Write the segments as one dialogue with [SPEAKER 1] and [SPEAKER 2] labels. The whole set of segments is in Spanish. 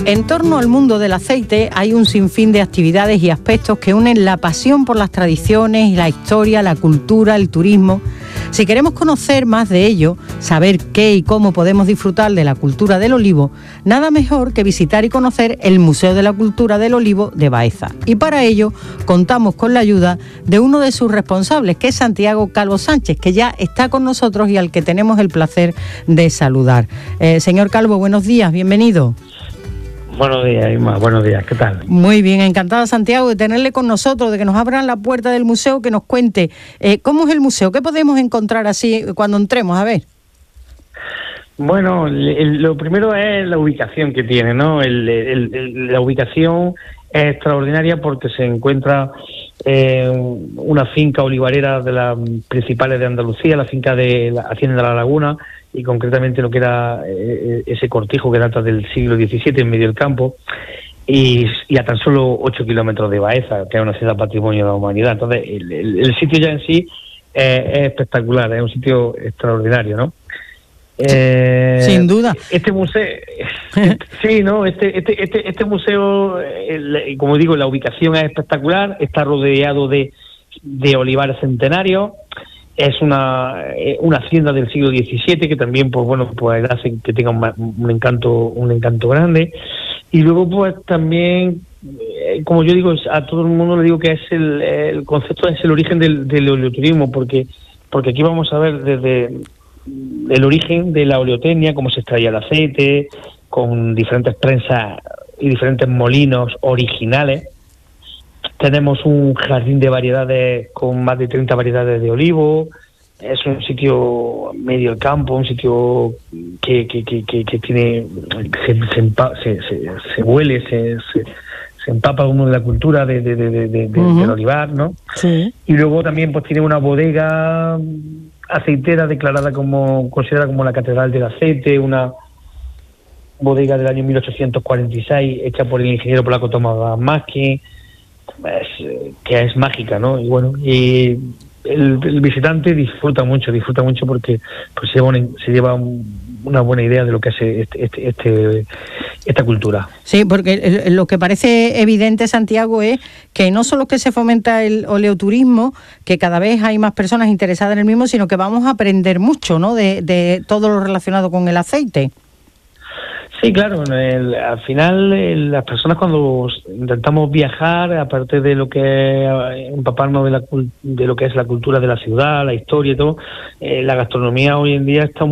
[SPEAKER 1] En torno al mundo del aceite hay un sinfín de actividades y aspectos que unen la pasión por las tradiciones, la historia, la cultura, el turismo. Si queremos conocer más de ello, saber qué y cómo podemos disfrutar de la cultura del olivo, nada mejor que visitar y conocer el Museo de la Cultura del Olivo de Baeza. Y para ello contamos con la ayuda de uno de sus responsables, que es Santiago Calvo Sánchez, que ya está con nosotros y al que tenemos el placer de saludar. Señor Calvo, buenos días, bienvenido.
[SPEAKER 2] Buenos días, Irma. Buenos días, ¿qué tal?
[SPEAKER 1] Muy bien, encantada, Santiago, de tenerle con nosotros, de que nos abran la puerta del museo, que nos cuente cómo es el museo, qué podemos encontrar así cuando entremos, a ver.
[SPEAKER 2] Bueno, lo primero es la ubicación que tiene, ¿no? La ubicación es extraordinaria porque se encuentra una finca olivarera de las principales de Andalucía, la finca de la Hacienda de la Laguna, y concretamente lo que era ese cortijo que data del siglo XVII en medio del campo, y a tan solo 8 kilómetros de Baeza, que es una ciudad patrimonio de la humanidad. Entonces, el sitio ya en sí es espectacular, es un sitio extraordinario, ¿no?
[SPEAKER 1] Sin duda.
[SPEAKER 2] Este museo, sí, ¿no? Este museo, como digo, la ubicación es espectacular, está rodeado de olivares centenarios. Es una hacienda del siglo XVII que también, pues bueno, pues hace que tenga un encanto grande. Y luego, pues también, como yo digo, a todo el mundo le digo que es el concepto, es el origen del oleoturismo, porque aquí vamos a ver desde el origen de la oleotecnia, cómo se extraía el aceite, con diferentes prensas y diferentes molinos originales. Tenemos un jardín de variedades con más de 30 variedades de olivo. Es un sitio medio del campo, un sitio que tiene, se huele, se empapa uno de la cultura del olivar, ¿no?
[SPEAKER 1] Sí.
[SPEAKER 2] Y luego también pues tiene una bodega aceitera considerada como la Catedral del Aceite, una bodega del año 1846 hecha por el ingeniero polaco Tomás Maskin, que es mágica, ¿no? Y bueno, y el visitante disfruta mucho porque pues se lleva una buena idea de lo que es esta cultura.
[SPEAKER 1] Sí, porque lo que parece evidente, Santiago, es que no solo que se fomenta el oleoturismo, que cada vez hay más personas interesadas en el mismo, sino que vamos a aprender mucho, ¿no?, de todo lo relacionado con el aceite.
[SPEAKER 2] Sí, claro. Al final, las personas cuando intentamos viajar, aparte de lo que empaparnos de lo que es la cultura de la ciudad, la historia y todo, la gastronomía hoy en día está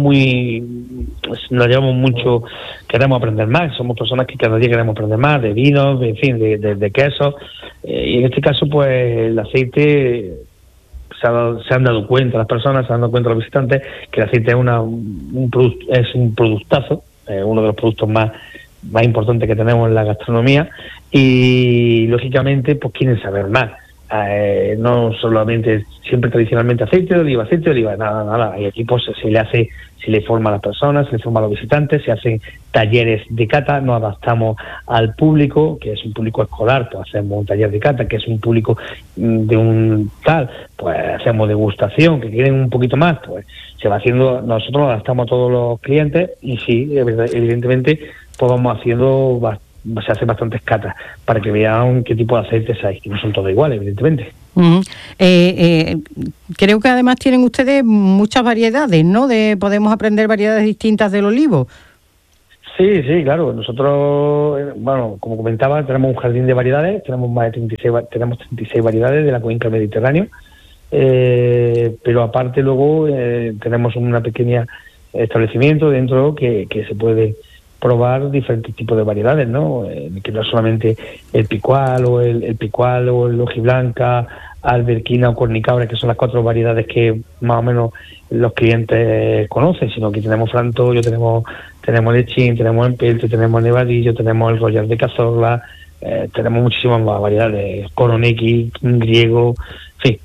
[SPEAKER 2] nos llevamos mucho, queremos aprender más. Somos personas que cada día queremos aprender más de vinos, en fin, de quesos. Y en este caso, pues el aceite se han dado cuenta, las personas se han dado cuenta, los visitantes, que el aceite es un productazo. Uno de los productos más importantes que tenemos en la gastronomía, y lógicamente pues quieren saber más, no solamente siempre tradicionalmente aceite de oliva, nada, y aquí pues se le forma a las personas, se le forma a los visitantes, se hacen talleres de cata, nos adaptamos al público, que es un público escolar, pues hacemos un taller de cata, que es un público de un tal, pues hacemos degustación, que quieren un poquito más, pues se va haciendo, nosotros nos adaptamos a todos los clientes, y sí, evidentemente pues vamos haciendo, se hacen bastantes catas para que vean qué tipo de aceites hay, que no son todos iguales, evidentemente.
[SPEAKER 1] Uh-huh. Creo que además tienen ustedes muchas variedades, ¿no? Podemos aprender variedades distintas del olivo.
[SPEAKER 2] Sí, claro. Nosotros, bueno, como comentaba, tenemos un jardín de variedades, tenemos 36 variedades de la cuenca mediterránea, pero aparte luego tenemos una pequeña establecimiento dentro que se puede probar diferentes tipos de variedades, ¿no? Que no solamente el picual o el hojiblanca, alberquina o cornicabra, que son las 4 variedades que más o menos los clientes conocen, sino que tenemos frantollo, tenemos lechín, tenemos empelte, tenemos nevadillo, tenemos el royal de cazorla, tenemos muchísimas más variedades, coronequi, griego, en fin,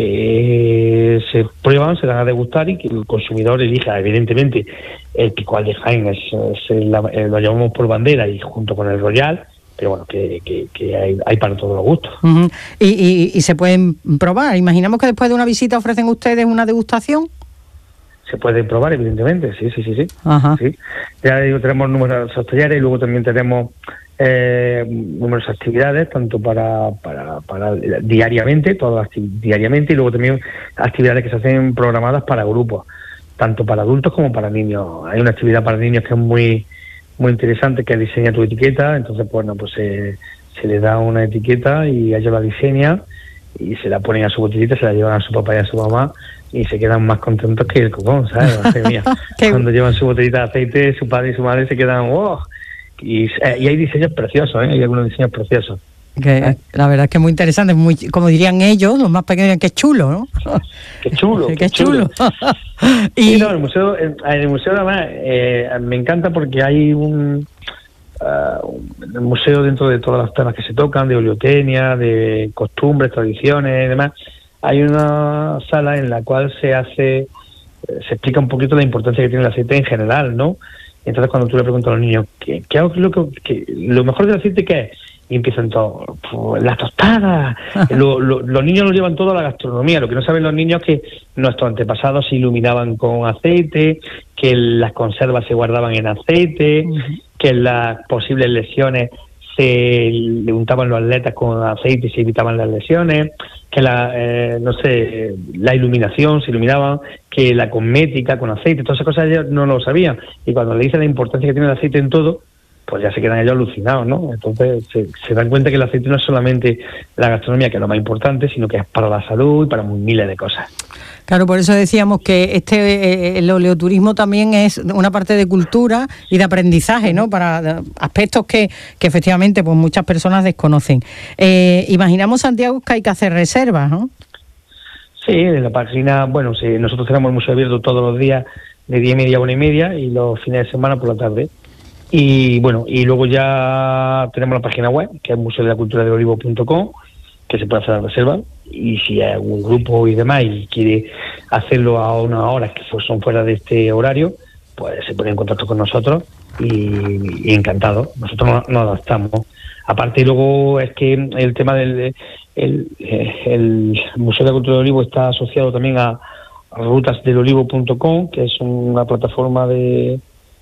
[SPEAKER 2] que se prueban, se dan a degustar y que el consumidor elija. Evidentemente el picual de Jaén lo llamamos por bandera y junto con el royal, pero bueno, que hay para todos los gustos.
[SPEAKER 1] Uh-huh. Y se pueden probar. Imaginamos que después de una visita ofrecen ustedes una degustación.
[SPEAKER 2] se puede probar, evidentemente, sí.
[SPEAKER 1] Ajá.
[SPEAKER 2] Sí. Ya digo, tenemos numerosas talleres y luego también tenemos numerosas actividades, tanto para diariamente, diariamente, y luego también actividades que se hacen programadas para grupos, tanto para adultos como para niños. Hay una actividad para niños que es muy interesante, que es diseña tu etiqueta. Entonces, pues se le da una etiqueta y ellos la diseñan y se la ponen a su botellita, se la llevan a su papá y a su mamá y se quedan más contentos que el copón, ¿sabes? Cuando llevan su botellita de aceite, su padre y su madre se quedan ¡wow! Y hay diseños preciosos, hay algunos diseños preciosos.
[SPEAKER 1] La verdad es que es muy interesante, muy, como dirían ellos, los más pequeños, que chulo, ¿no?
[SPEAKER 2] Qué chulo.
[SPEAKER 1] Qué chulo.
[SPEAKER 2] Y sí, no, el museo además me encanta porque hay un museo, dentro de todas las temas que se tocan, de oleotecnia, de costumbres, tradiciones y demás. Hay una sala en la cual se explica un poquito la importancia que tiene el aceite en general, ¿no? Entonces, cuando tú le preguntas a los niños ¿qué lo mejor del aceite qué es? Y empiezan todos, pues, las tostadas. Los niños lo llevan todo a la gastronomía. Lo que no saben los niños es que nuestros antepasados se iluminaban con aceite, que las conservas se guardaban en aceite, que las posibles lesiones se le untaban los atletas con aceite y se evitaban las lesiones, que la iluminación se iluminaban, que la cosmética con aceite, todas esas cosas ellos no lo sabían. Y cuando le dicen la importancia que tiene el aceite en todo, pues ya se quedan ellos alucinados, ¿no? Entonces se dan cuenta que el aceite no es solamente la gastronomía, que es lo más importante, sino que es para la salud y para miles de cosas.
[SPEAKER 1] Claro, por eso decíamos que el oleoturismo también es una parte de cultura y de aprendizaje, ¿no? Para aspectos que efectivamente pues muchas personas desconocen. Imaginamos, Santiago, que hay que hacer reservas, ¿no?
[SPEAKER 2] Sí, en la página, sí, nosotros tenemos el museo abierto todos los días de 10:30 a 1:30 y los fines de semana por la tarde. Y luego ya tenemos la página web, que es museodelaculturadelolivo.com, que se puede hacer la reserva, y si hay algún grupo y demás y quiere hacerlo a unas horas que son fuera de este horario, pues se pone en contacto con nosotros y encantado. Nosotros nos adaptamos. Aparte, luego es que el tema del el Museo de la Cultura del Olivo está asociado también a rutasdelolivo.com, que es una plataforma de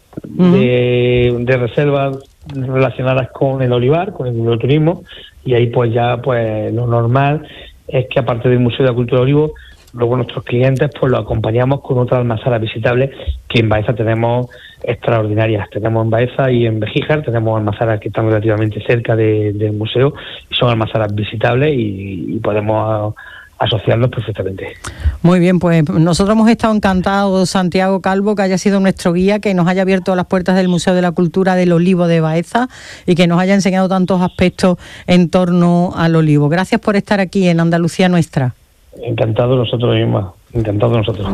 [SPEAKER 2] reservas relacionadas con el olivar, con el enoturismo, y ahí pues lo normal es que, aparte del Museo de la Cultura del Olivo, luego nuestros clientes pues lo acompañamos con otras almazaras visitables que en Baeza tenemos extraordinarias. Tenemos en Baeza y en Bejíjar, tenemos almazaras que están relativamente cerca del museo y son almazaras visitables y podemos asociarlos perfectamente.
[SPEAKER 1] Muy bien, pues nosotros hemos estado encantados, Santiago Calvo, que haya sido nuestro guía, que nos haya abierto las puertas del Museo de la Cultura del Olivo de Baeza y que nos haya enseñado tantos aspectos en torno al olivo. Gracias por estar aquí en Andalucía Nuestra.
[SPEAKER 2] Encantado nosotros mismos, encantado nosotros.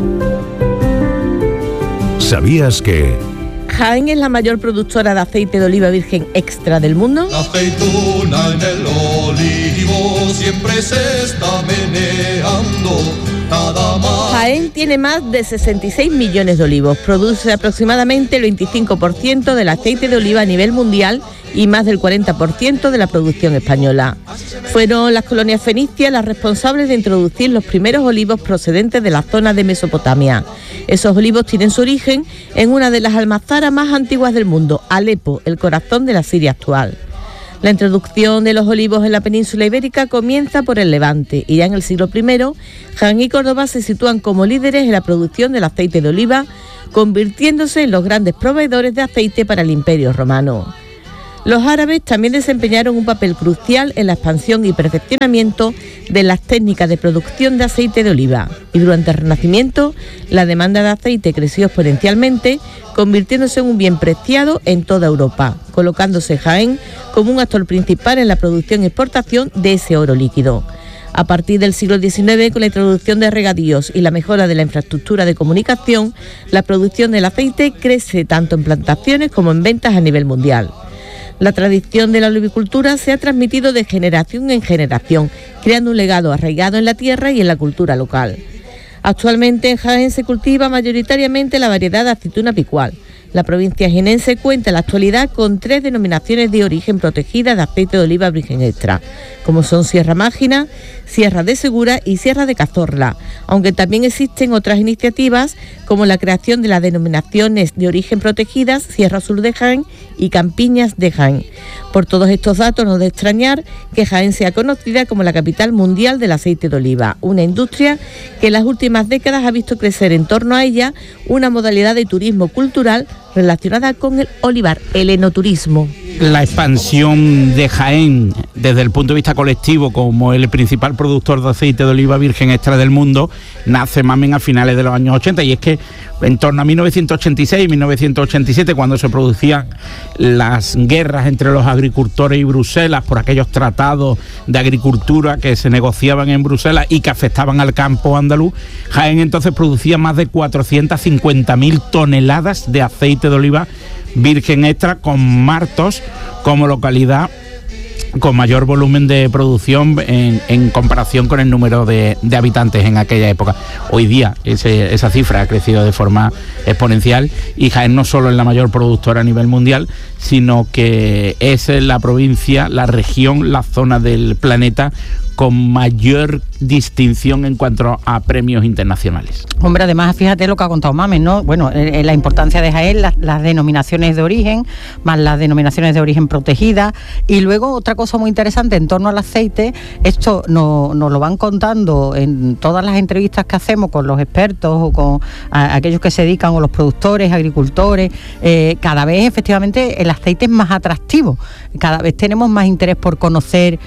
[SPEAKER 3] ¿Sabías que
[SPEAKER 4] Jaén es la mayor productora de aceite de oliva virgen extra del mundo?
[SPEAKER 5] La aceituna en el olivo siempre se está meneando, nada más.
[SPEAKER 4] Jaén tiene más de 66 millones de olivos, produce aproximadamente el 25% del aceite de oliva a nivel mundial y más del 40% de la producción española. Fueron las colonias fenicias las responsables de introducir los primeros olivos procedentes de la zona de Mesopotamia. Esos olivos tienen su origen en una de las almazaras más antiguas del mundo, Alepo, el corazón de la Siria actual. La introducción de los olivos en la península ibérica comienza por el Levante y ya en el siglo I, Jaén y Córdoba se sitúan como líderes en la producción del aceite de oliva, convirtiéndose en los grandes proveedores de aceite para el Imperio Romano. Los árabes también desempeñaron un papel crucial en la expansión y perfeccionamiento de las técnicas de producción de aceite de oliva, y durante el Renacimiento la demanda de aceite creció exponencialmente, convirtiéndose en un bien preciado en toda Europa, colocándose Jaén como un actor principal en la producción y exportación de ese oro líquido. A partir del siglo XIX, con la introducción de regadíos y la mejora de la infraestructura de comunicación, la producción del aceite crece tanto en plantaciones como en ventas a nivel mundial. La tradición de la olivicultura se ha transmitido de generación en generación, creando un legado arraigado en la tierra y en la cultura local. Actualmente en Jaén se cultiva mayoritariamente la variedad de aceituna picual, La provincia jienense cuenta en la actualidad con 3 denominaciones de origen protegidas de aceite de oliva virgen extra, como son Sierra Mágina, Sierra de Segura y Sierra de Cazorla, aunque también existen otras iniciativas como la creación de las denominaciones de origen protegidas Sierra Sur de Jaén y Campiñas de Jaén. Por todos estos datos no es de extrañar que Jaén sea conocida como la capital mundial del aceite de oliva, una industria que en las últimas décadas ha visto crecer en torno a ella una modalidad de turismo cultural relacionada con el olivar, el enoturismo.
[SPEAKER 3] La expansión de Jaén desde el punto de vista colectivo como el principal productor de aceite de oliva virgen extra del mundo nace más bien a finales de los años 80, y es que en torno a 1986 y 1987, cuando se producían las guerras entre los agricultores y Bruselas por aquellos tratados de agricultura que se negociaban en Bruselas y que afectaban al campo andaluz, Jaén entonces producía más de 450.000 toneladas de aceite de oliva virgen extra, con Martos como localidad con mayor volumen de producción en comparación con el número de habitantes en aquella época. Hoy día esa cifra ha crecido de forma exponencial y Jaén no solo es la mayor productora a nivel mundial, sino que es la provincia, la región, la zona del planeta con mayor distinción en cuanto a premios internacionales.
[SPEAKER 1] Hombre, además, fíjate lo que ha contado Mamen, ¿no? Bueno, la importancia de Jaén, las denominaciones de origen, más las denominaciones de origen protegidas, y luego otra cosa muy interesante en torno al aceite, esto nos lo van contando en todas las entrevistas que hacemos con los expertos o con aquellos que se dedican, o los productores, agricultores, cada vez efectivamente el aceite es más atractivo, cada vez tenemos más interés por conocer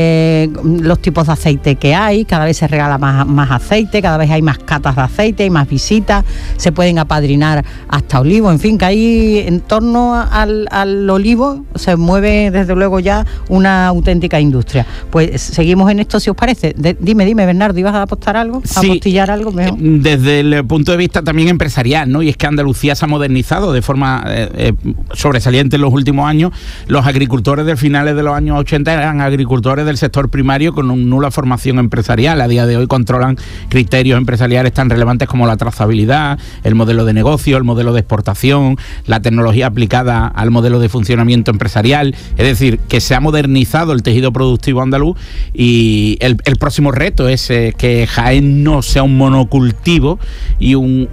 [SPEAKER 1] los tipos de aceite que hay, cada vez se regala más aceite, cada vez hay más catas de aceite, hay más visitas, se pueden apadrinar hasta olivos, en fin, que hay en torno al olivo se mueve desde luego ya una auténtica industria. Pues seguimos en esto, si os parece. Dime, Bernardo, ¿ibas a apostar algo? ¿A apostillar algo? Mejor.
[SPEAKER 3] Desde el punto de vista también empresarial, ¿no? Y es que Andalucía se ha modernizado de forma sobresaliente en los últimos años. Los agricultores de finales de los años 80 eran agricultores del sector primario con nula formación empresarial. A día de hoy controlan criterios empresariales tan relevantes como la trazabilidad, el modelo de negocio, el modelo de exportación, la tecnología aplicada al modelo de funcionamiento empresarial. Es decir, que se ha modernizado el tejido productivo andaluz, y el próximo reto es que Jaén no sea un monocultivo y una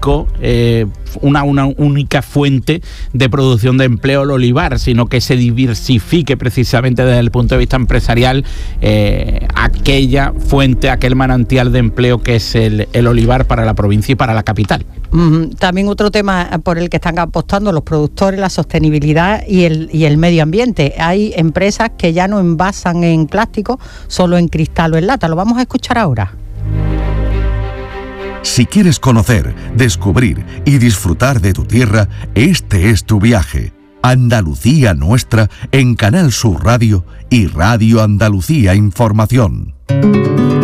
[SPEAKER 3] única fuente de producción de empleo el olivar, sino que se diversifique precisamente desde el punto de vista empresarial aquella fuente, aquel manantial de empleo que es el olivar para la provincia y para la capital.
[SPEAKER 1] También otro tema por el que están apostando los productores, la sostenibilidad y el medio ambiente. Hay empresas que ya no envasan en plástico, solo en cristal o en lata. Lo vamos a escuchar ahora.
[SPEAKER 6] Si quieres conocer, descubrir y disfrutar de tu tierra, este es tu viaje. Andalucía Nuestra en Canal Sur Radio y Radio Andalucía Información.